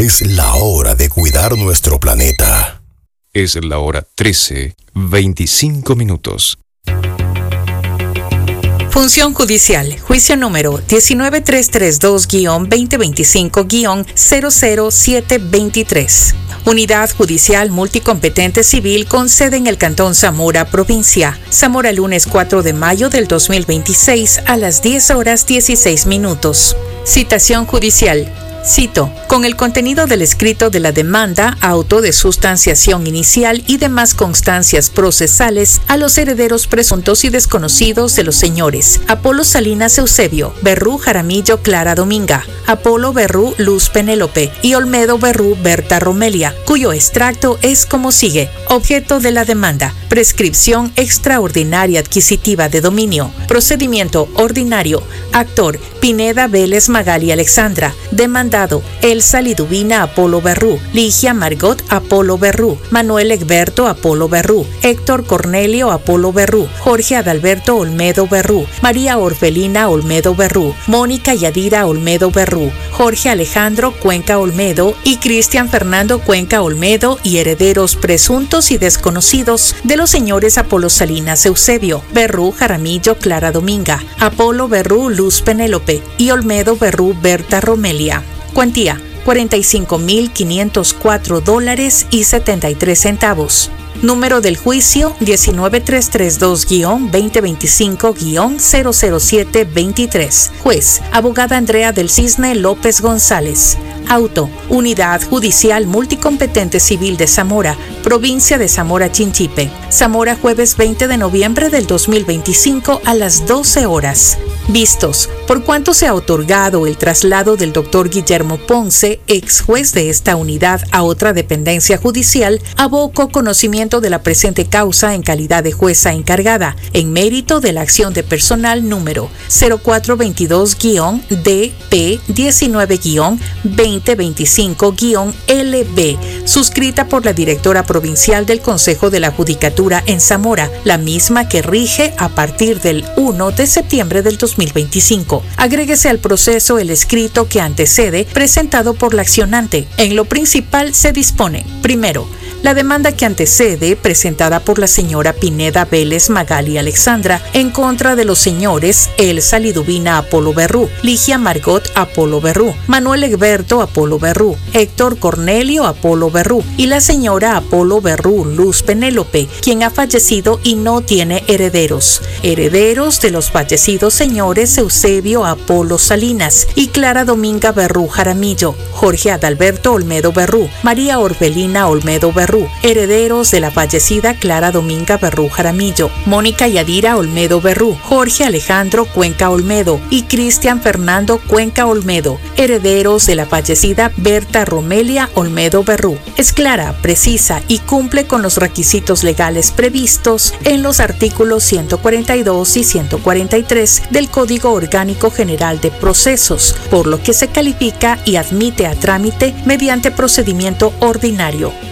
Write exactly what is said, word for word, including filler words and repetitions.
Es la hora de cuidar nuestro planeta. Es la hora trece, veinticinco minutos. Función judicial. Juicio número diecinueve mil trescientos treinta y dos guion veinte veinticinco guion cero cero siete veintitrés. Unidad Judicial Multicompetente Civil con sede en el Cantón Zamora, provincia. Zamora, lunes cuatro de mayo del dos mil veintiséis a las diez horas dieciséis minutos. Citación judicial. Cito, con el contenido del escrito de la demanda, auto de sustanciación inicial y demás constancias procesales a los herederos presuntos y desconocidos de los señores Apolo Salinas Eusebio, Berrú Jaramillo Clara Dominga, Apolo Berrú Luz Penélope y Olmedo Berrú Berta Romelia, cuyo extracto es como sigue. Objeto de la demanda: prescripción extraordinaria adquisitiva de dominio. Procedimiento ordinario. Actor: Pineda Vélez Magali Alexandra. Demandado: Elsa Liduvina Apolo Berrú, Ligia Margot Apolo Berrú, Manuel Egberto Apolo Berrú, Héctor Cornelio Apolo Berrú, Jorge Adalberto Olmedo Berrú, María Orfelina Olmedo Berrú, Mónica Yadira Olmedo Berrú, Jorge Alejandro Cuenca Olmedo y Cristian Fernando Cuenca Olmedo y herederos presuntos y desconocidos de los señores Apolo Salinas Eusebio, Berrú Jaramillo Clara Dominga, Apolo Berrú Luz Penélope y Olmedo Berrú Berta Romelia. Cuantía: cuarenta y cinco mil quinientos cuatro dólares y setenta y tres centavos. Número del juicio: diecinueve mil trescientos treinta y dos guion veinte veinticinco guion cero cero siete veintitrés. Juez: abogada Andrea del Cisne López González. Auto: Unidad Judicial Multicompetente Civil de Zamora, provincia de Zamora Chinchipe. Zamora, jueves veinte de noviembre del dos mil veinticinco a las doce horas. Vistos: por cuanto se ha otorgado el traslado del doctor Guillermo Ponce, ex juez de esta unidad, a otra dependencia judicial, aboco conocimiento de la presente causa en calidad de jueza encargada, en mérito de la acción de personal número cero cuatro veintidós guion D P diecinueve guion veinte veinticinco guion L B, suscrita por la directora provincial del Consejo de la Judicatura en Zamora, la misma que rige a partir del primero de septiembre del dos mil veinticinco. Agréguese al proceso el escrito que antecede, presentado por la accionante. En lo principal se dispone: primero, la demanda que antecede, presentada por la señora Pineda Vélez Magali Alexandra, en contra de los señores Elsa Liduvina Apolo Berrú, Ligia Margot Apolo Berrú, Manuel Egberto Apolo Berrú, Héctor Cornelio Apolo Berrú y la señora Apolo Berrú Luz Penélope, quien ha fallecido y no tiene herederos. Herederos de los fallecidos señores Eusebio Apolo Salinas y Clara Dominga Berrú Jaramillo, Jorge Adalberto Olmedo Berrú, María Orfelina Olmedo Berrú, herederos de la fallecida Clara Dominga Berrú Jaramillo, Mónica Yadira Olmedo Berrú, Jorge Alejandro Cuenca Olmedo y Cristian Fernando Cuenca Olmedo, herederos de la fallecida Berta Romelia Olmedo Berrú. Es clara, precisa y cumple con los requisitos legales previstos en los artículos ciento cuarenta y dos y ciento cuarenta y tres del Código Orgánico General de Procesos, por lo que se califica y admite a trámite mediante procedimiento ordinario.